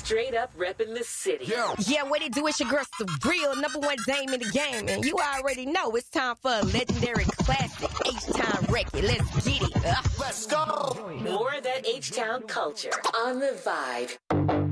straight up repping the city. Yeah, what it do? It's your girl, Surreal, #1 dame in the game. And you already know it's time for a legendary classic, H-Town record. Let's get it. Let's go. More of that H-Town culture on The Vibe.